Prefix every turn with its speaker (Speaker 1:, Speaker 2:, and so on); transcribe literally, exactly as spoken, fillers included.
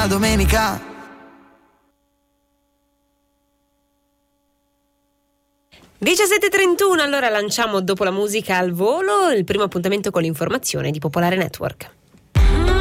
Speaker 1: la domenica.
Speaker 2: diciassette e trentuno, allora lanciamo dopo la musica al volo il primo appuntamento con l'informazione di Popolare Network.